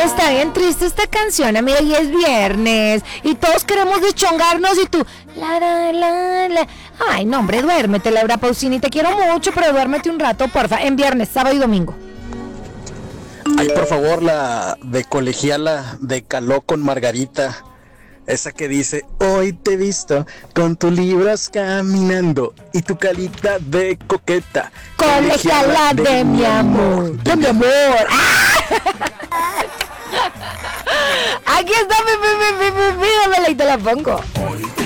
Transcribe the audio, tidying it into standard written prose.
Está bien triste esta canción, amiga, y es viernes. Y todos queremos deschongarnos y tú... La. Ay, no, hombre, duérmete, Laura Pausini. Te quiero mucho, pero duérmete un rato, porfa. En viernes, sábado y domingo. Ay, por favor, la de colegiala de Caló con Margarita. Esa que dice, hoy te he visto con tus libros caminando y tu carita de coqueta. Colegiala de mi amor. De mi amor. Aquí está mi, y te la pongo.